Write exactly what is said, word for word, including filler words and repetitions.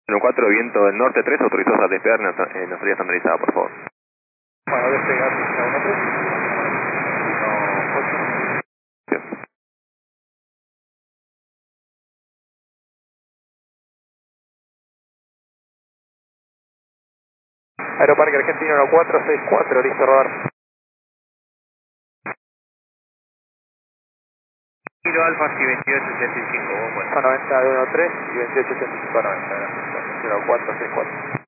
uno cuatro, viento del norte tres, autorizados a despegar en nuestra en nuestra salida estandarizada, por favor. Bueno, despegar uno tres. Gracias. Aeroparque Argentino uno cuatro seis cuatro, listo rodar. Kilo Alfa y veintiocho ochenta y cinco, vos, bueno. noventa de uno tres y veintiocho ochenta y cinco noventa, gracias. uno cuatro seis cuatro.